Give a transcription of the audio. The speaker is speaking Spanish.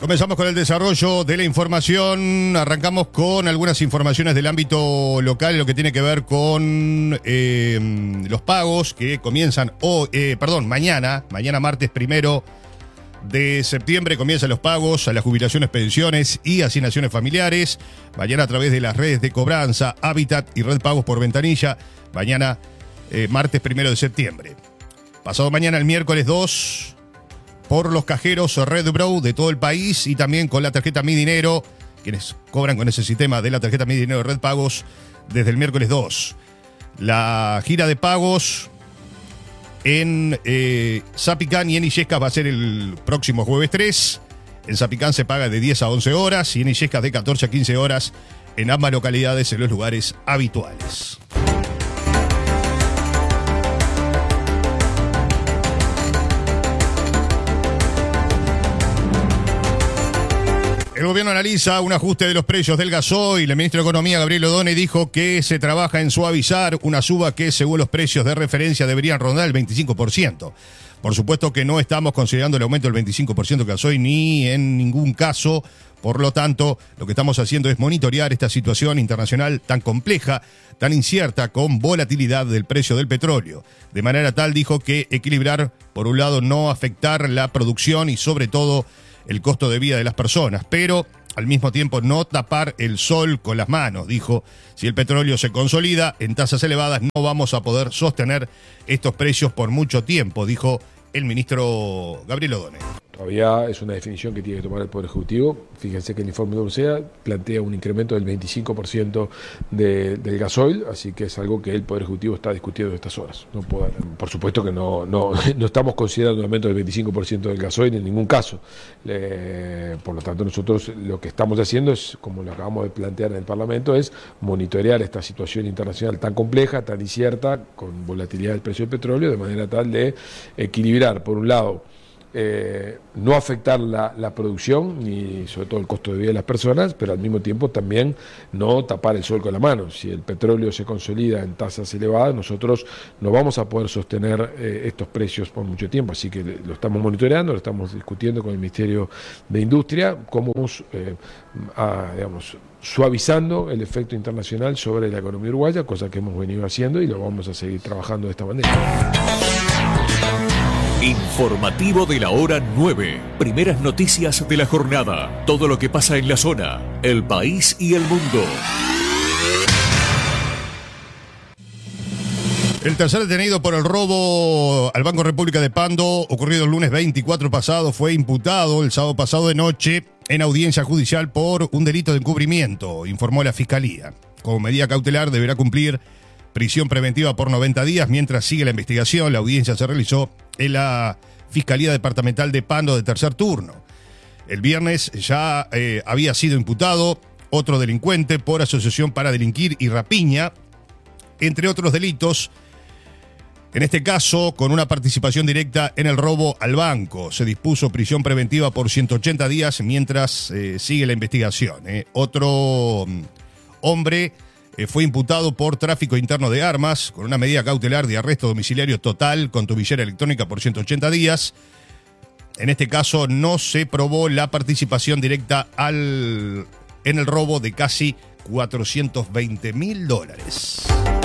Comenzamos con el desarrollo de la información. Arrancamos con algunas informaciones del ámbito local, lo que tiene que ver con los pagos que comienzan mañana martes 1 de septiembre, comienzan los pagos a las jubilaciones, pensiones y asignaciones familiares. Mañana a través de las redes de cobranza, Hábitat y Red Pagos por Ventanilla. Mañana, martes 1 de septiembre. Pasado mañana, el miércoles 2, por los cajeros Red Bro de todo el país y también con la tarjeta Mi Dinero, quienes cobran con ese sistema de la tarjeta Mi Dinero de Red Pagos desde el miércoles 2. La gira de pagos en Zapicán y en Illescas va a ser el próximo jueves 3. En Zapicán se paga de 10 a 11 horas y en Illescas de 14 a 15 horas en ambas localidades en los lugares habituales. El gobierno analiza un ajuste de los precios del gasoil. El ministro de Economía, Gabriel Odone, dijo que se trabaja en suavizar una suba que, según los precios de referencia, deberían rondar el 25%. Por supuesto que no estamos considerando el aumento del 25% del gasoil ni en ningún caso. Por lo tanto, lo que estamos haciendo es monitorear esta situación internacional tan compleja, tan incierta, con volatilidad del precio del petróleo. De manera tal, dijo, que equilibrar, por un lado, no afectar la producción y, sobre todo, el costo de vida de las personas, pero al mismo tiempo no tapar el sol con las manos. Dijo, si el petróleo se consolida en tasas elevadas, no vamos a poder sostener estos precios por mucho tiempo, dijo el ministro Gabriel Odone. Todavía es una definición que tiene que tomar el Poder Ejecutivo. Fíjense que el informe de OCEA plantea un incremento del 25% del gasoil, así que es algo que el Poder Ejecutivo está discutiendo en estas horas. Por supuesto que no estamos considerando un aumento del 25% del gasoil en ningún caso. Por lo tanto, nosotros lo que estamos haciendo es, como lo acabamos de plantear en el Parlamento, es monitorear esta situación internacional tan compleja, tan incierta, con volatilidad del precio del petróleo, de manera tal de equilibrar, por un lado, no afectar la producción ni sobre todo el costo de vida de las personas, pero al mismo tiempo también no tapar el sol con la mano. Si el petróleo se consolida en tasas elevadas, nosotros no vamos a poder sostener estos precios por mucho tiempo, así que lo estamos monitoreando, lo estamos discutiendo con el Ministerio de Industria, cómo vamos suavizando el efecto internacional sobre la economía uruguaya, cosa que hemos venido haciendo y lo vamos a seguir trabajando de esta manera. Informativo de la hora 9. Primeras noticias de la jornada. Todo lo que pasa en la zona, el país y el mundo. El tercer detenido por el robo al Banco República de Pando, ocurrido el lunes 24 pasado, fue imputado el sábado pasado de noche en audiencia judicial por un delito de encubrimiento, informó la Fiscalía. Como medida cautelar deberá cumplir prisión preventiva por 90 días mientras sigue la investigación. La audiencia se realizó en la Fiscalía Departamental de Pando de tercer turno. El viernes ya había sido imputado otro delincuente por asociación para delinquir y rapiña, entre otros delitos. En este caso, con una participación directa en el robo al banco. Se dispuso prisión preventiva por 180 días mientras sigue la investigación. Otro hombre fue imputado por tráfico interno de armas, con una medida cautelar de arresto domiciliario total con tobillera electrónica por 180 días. En este caso no se probó la participación directa en el robo de casi $420.000.